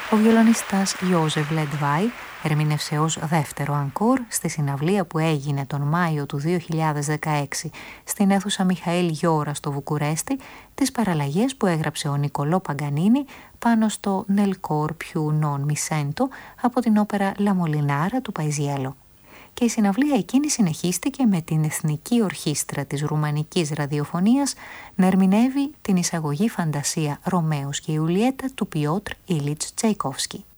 Ο βιολονιστάς Józef Ledvai ερμήνευσε ως δεύτερο ανκόρ στη συναυλία που έγινε τον Μάιο του 2016 στην αίθουσα Μιχαήλ Γιώρα στο Βουκουρέστι τις παραλλαγές που έγραψε ο Νικολό Παγκανίνη πάνω στο «Nel cor più non mi sento» από την όπερα «La Molinara» του Παϊζιέλο. Και η συναυλία εκείνη συνεχίστηκε με την Εθνική Ορχήστρα της Ρουμανικής Ραδιοφωνίας να ερμηνεύει την εισαγωγή φαντασία «Ρωμαίος και Ιουλιέτα» του Πιότρ Ήλιτς Τσαϊκόφσκι.